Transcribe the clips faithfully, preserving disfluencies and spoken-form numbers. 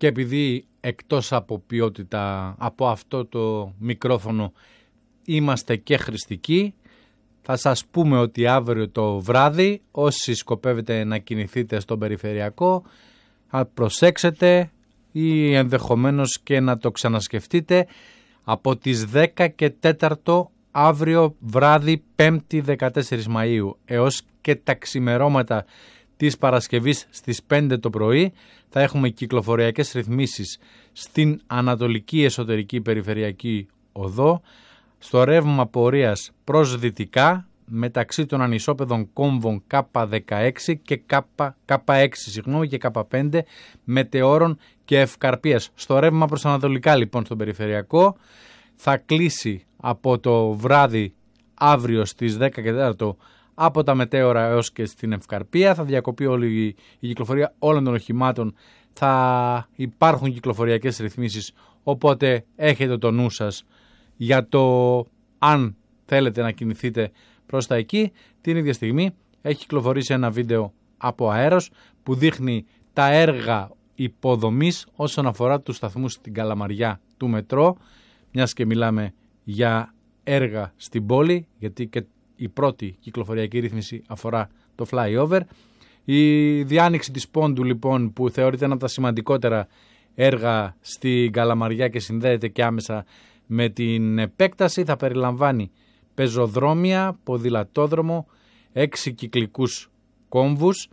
και επειδή εκτός από ποιότητα από αυτό το μικρόφωνο είμαστε και χρηστικοί, θα σας πούμε ότι αύριο το βράδυ όσοι σκοπεύετε να κινηθείτε στον περιφερειακό θα προσέξετε ή ενδεχομένως και να το ξανασκεφτείτε. Από τις δέκα και τέσσερα αύριο βράδυ πέμπτη δεκατέσσερις Μαΐου έως και τα ξημερώματα της Παρασκευής στις πέντε το πρωί θα έχουμε κυκλοφοριακές ρυθμίσεις στην Ανατολική Εσωτερική Περιφερειακή Οδό, στο ρεύμα πορείας προς δυτικά μεταξύ των ανισόπεδων κόμβων Κ δεκαέξι και Κ έξι συγγνώμη, και Κ πέντε μετεώρων και ευκαρπίας. Στο ρεύμα προς ανατολικά λοιπόν στον περιφερειακό θα κλείσει από το βράδυ αύριο στις δέκα και τέσσερα από τα μετέωρα έως και στην ευκαρπία. Θα διακοπεί όλη η κυκλοφορία όλων των οχημάτων, θα υπάρχουν κυκλοφοριακές ρυθμίσεις, οπότε έχετε το νου σας για το αν θέλετε να κινηθείτε προς τα εκεί. Την ίδια στιγμή έχει κυκλοφορήσει ένα βίντεο από αέρος που δείχνει τα έργα υποδομής όσον αφορά τους σταθμούς στην Καλαμαριά του μετρό, μιας και μιλάμε για έργα στην πόλη, γιατί και η πρώτη κυκλοφοριακή ρύθμιση αφορά το flyover. Η διάνοιξη της Πόντου λοιπόν, που θεωρείται ένα από τα σημαντικότερα έργα στην Καλαμαριά και συνδέεται και άμεσα με την επέκταση, θα περιλαμβάνει πεζοδρόμια, ποδηλατόδρομο, έξι κυκλικούς κόμβους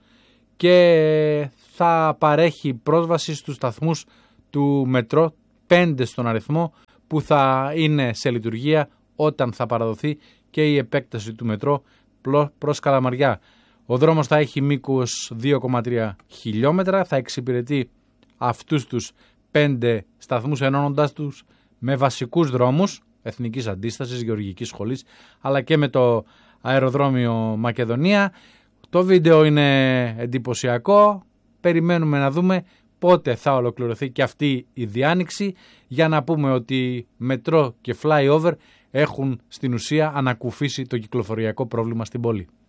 και θα παρέχει πρόσβαση στους σταθμούς του μετρό, πέντε στον αριθμό, που θα είναι σε λειτουργία όταν θα παραδοθεί και η επέκταση του μετρό προς Καλαμαριά. Ο δρόμος θα έχει μήκος δύο κόμμα τρία χιλιόμετρα, θα εξυπηρετεί αυτούς τους πέντε σταθμούς ενώνοντας τους με βασικούς δρόμους εθνικής αντίστασης, γεωργικής σχολής, αλλά και με το αεροδρόμιο Μακεδονία. Το βίντεο είναι εντυπωσιακό, περιμένουμε να δούμε πότε θα ολοκληρωθεί και αυτή η διάνοιξη, για να πούμε ότι μετρό και flyover έχουν στην ουσία ανακουφίσει το κυκλοφοριακό πρόβλημα στην πόλη.